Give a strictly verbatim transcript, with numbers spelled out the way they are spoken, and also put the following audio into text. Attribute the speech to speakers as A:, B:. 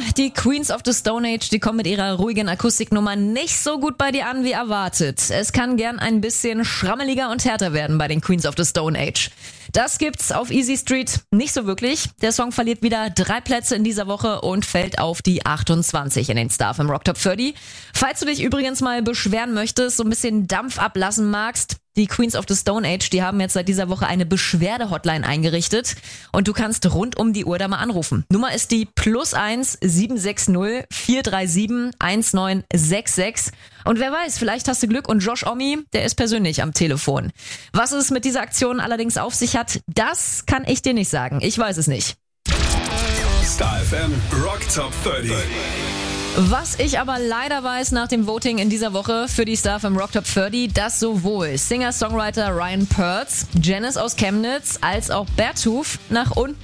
A: die Queens of the Stone Age, die kommen mit ihrer ruhigen Akustiknummer nicht so gut bei dir an wie erwartet. Es kann gern ein bisschen schrammeliger und härter werden bei den Queens of the Stone Age. Das gibt's auf Easy Street nicht so wirklich. Der Song verliert wieder drei Plätze in dieser Woche und fällt auf die achtundzwanzig in den Star F M Rock Top dreißig. Falls du dich übrigens mal beschweren möchtest, so ein bisschen Dampf ablassen magst, die Queens of the Stone Age, die haben jetzt seit dieser Woche eine Beschwerde-Hotline eingerichtet und du kannst rund um die Uhr da mal anrufen. Nummer ist die plus eins sieben sechs null vier drei sieben eins neun sechs sechs und wer weiß, vielleicht hast du Glück und Josh Omi, der ist persönlich am Telefon. Was es mit dieser Aktion allerdings auf sich hat, das kann ich dir nicht sagen. Ich weiß es nicht.
B: Star F M Rock Top dreißig.
A: Was ich aber leider weiß nach dem Voting in dieser Woche für die Star F M Rock Top dreißig, dass sowohl Singer-Songwriter Ryan Pertz, Janice aus Chemnitz als auch Bertuf nach unten